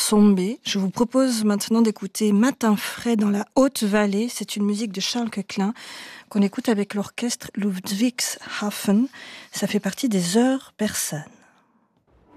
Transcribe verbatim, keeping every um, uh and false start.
Sombé. Je vous propose maintenant d'écouter Matin frais dans la Haute-Vallée. C'est une musique de Charles Koechlin qu'on écoute avec l'orchestre Ludwigshafen. Ça fait partie des heures persanes.